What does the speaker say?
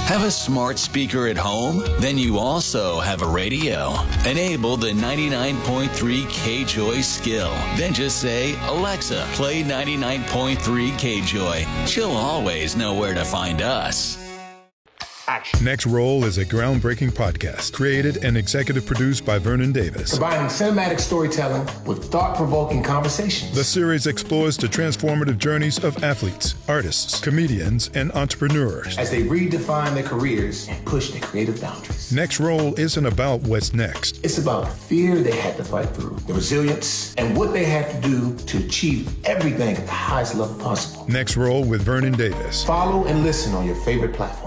Have a smart speaker at home? Then you also have a radio. Enable the 99.3 KJOY skill. Then just say, Alexa, play 99.3 KJOY. She'll always know where to find us. Action. Next Roll is a groundbreaking podcast created and executive produced by Vernon Davis. Combining cinematic storytelling with thought-provoking conversations. The series explores the transformative journeys of athletes, artists, comedians, and entrepreneurs as they redefine their careers and push their creative boundaries. Next Roll isn't about what's next. It's about the fear they had to fight through, the resilience, and what they had to do to achieve everything at the highest level possible. Next Roll with Vernon Davis. Follow and listen on your favorite platform.